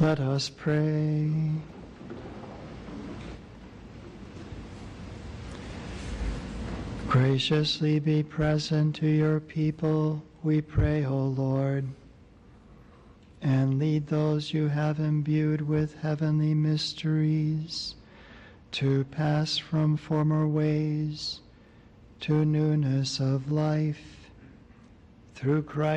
Let us pray. Graciously be present to your people, we pray, O Lord, and lead those you have imbued with heavenly mysteries to pass from former ways to newness of life, through Christ